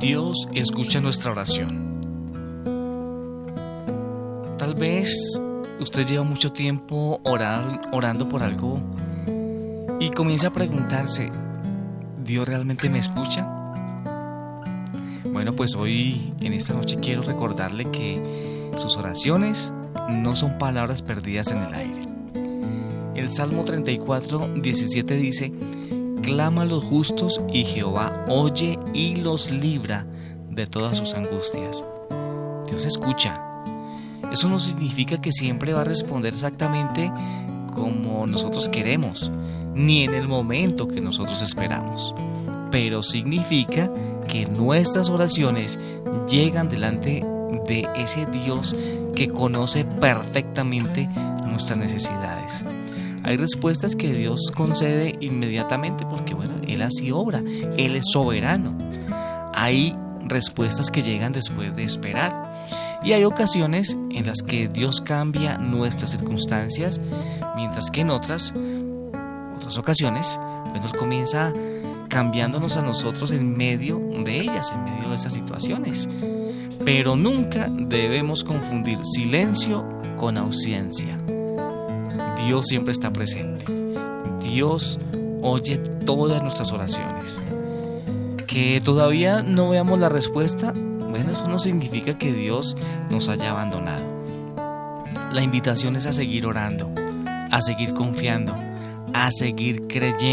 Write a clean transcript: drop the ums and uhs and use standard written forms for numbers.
Dios escucha nuestra oración. Tal vez usted lleva mucho tiempo orando por algo y comienza a preguntarse, ¿Dios realmente me escucha? Bueno, pues hoy, en esta noche, quiero recordarle que sus oraciones no son palabras perdidas en el aire. El Salmo 34:17 dice: clama a los justos y Jehová oye y los libra de todas sus angustias. Dios escucha. Eso no significa que siempre va a responder exactamente como nosotros queremos, ni en el momento que nosotros esperamos. Pero significa que nuestras oraciones llegan delante de ese Dios que conoce perfectamente nuestras necesidades. Hay respuestas que Dios concede inmediatamente porque, Él así obra, Él es soberano. Hay respuestas que llegan después de esperar. Y hay ocasiones en las que Dios cambia nuestras circunstancias, mientras que en otras ocasiones, Él comienza cambiándonos a nosotros en medio de ellas, en medio de esas situaciones. Pero nunca debemos confundir silencio con ausencia. Dios siempre está presente. Dios oye todas nuestras oraciones. Que todavía no veamos la respuesta, eso no significa que Dios nos haya abandonado. La invitación es a seguir orando, a seguir confiando, a seguir creyendo.